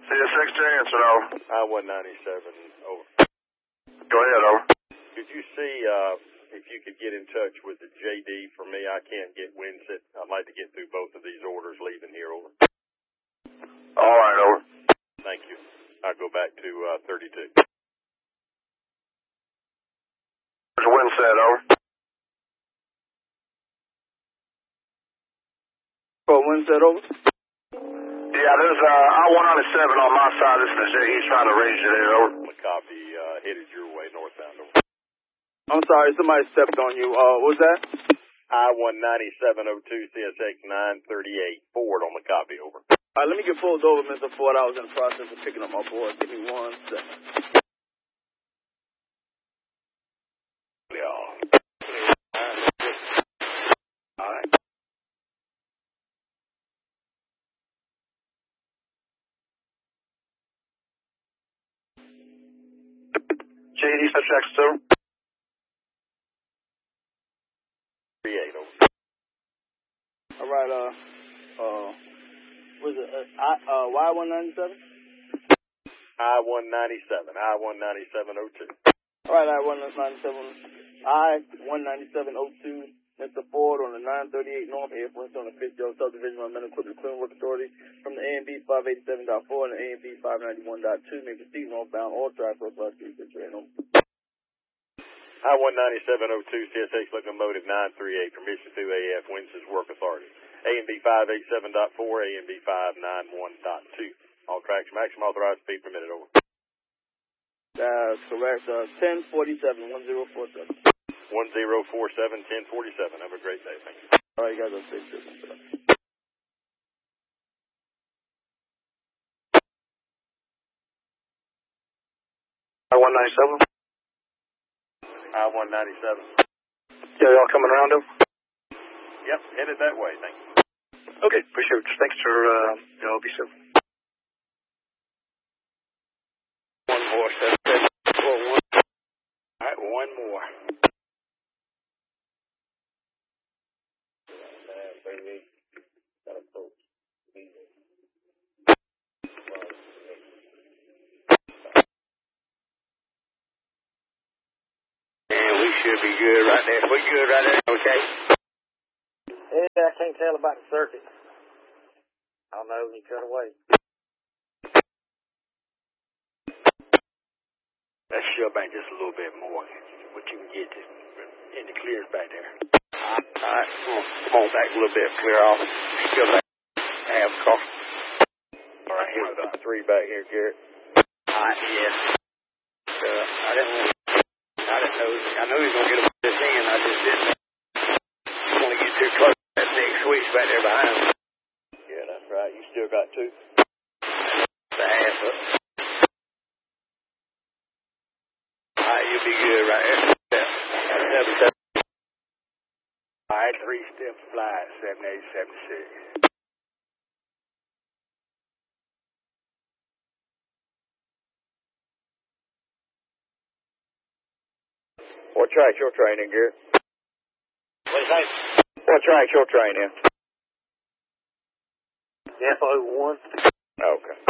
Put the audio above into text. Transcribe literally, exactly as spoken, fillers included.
C S X to answer, over. I one ninety-seven, over. Go ahead, over. Could you see uh, if you could get in touch with the J D for me? I can't get Windset. I'd like to get through both of these orders leaving here, over. All right, over. Thank you. I'll go back to uh, thirty-two. There's Windset, over. Oh, Windset, over. Yeah, there's uh, I one ninety-seven on my side. This is the J. He's trying to raise you there, over. The copy uh, headed your way northbound, over. I'm sorry, somebody stepped on you. Uh, what was that? I one ninety-seven oh two C S X nine thirty-eight. Ford on the copy, over. All right, let me get pulled over, Mister Ford. I was in the process of picking up my board. Give me one second. Yeah. All right. J D, such X two. thirty-eight, over. All right, uh, uh, was it, uh, I, uh, Y one ninety-seven? I one ninety-seven. I one ninety-seven oh two. All right, I one ninety-seven. I one ninety-seven oh two. Mister Ford on the nine thirty-eight North Airport on the Fitzgerald Subdivision of Mental Equipment Clean Work Authority from the A M B five eighty-seven point four and the A M B five ninety-one point two may proceed northbound all traffic plus three train over. I one ninety-seven oh two C S X Locomotive nine thirty-eight, permission through A F Windsors Work Authority. A M B five eighty-seven point four, A M B five ninety-one point two. All tracks maximum authorized speed permitted, over. That's correct, uh, ten forty-seven, one zero four seven. one zero four seven, ten forty-seven. Have a great day. Thank you. All right, you guys are safe. I one ninety-seven. I one ninety-seven. Yeah, y'all coming around, over? Yep, headed that way. Thank you. Okay, appreciate it. Thanks for, uh, y'all be safe. One more, seven, seven, four, one. All right, one more. And we should be good right there. We good right there, okay? Yeah, I can't tell about the circuit. I don't know, you cut away. Let's shove back just a little bit more. What you can get to, in the clears back there. All right, come on, come on back a little bit, clear off. Shove back half car. All right, here's about three back here, Garrett. All right, yes. Uh, I didn't want I didn't know, I knew he was going to get up this in, I just didn't want to get too close to that big switch back there behind him. Yeah, that's right. You still got two? The half up. Alright, you'll be good right there. Another step. Alright, three steps fly, seven eight seven six. What track your train in, Garrett? What do you think? What track your train in? F O one. Okay.